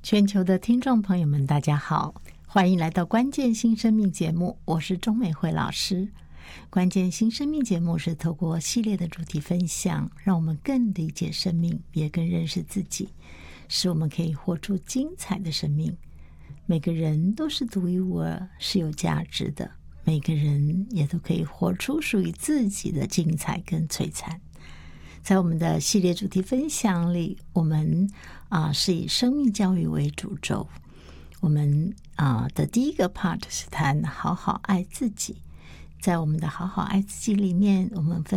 全球的听众朋友们大家好，欢迎来到关键新生命节目，我是钟美惠老师。关键新生命节目是透过系列的主题分享，让我们更理解生命，也更认识自己，使我们可以活出精彩的生命。每个人都是独一无二，是有价值的，每个人也都可以活出属于自己的精彩跟璀璨。在我们的系列主题分享里，我们是以生命教育为主轴。我们的第一个 part 是谈好好爱自己。在我们的好好爱自己里面，我们分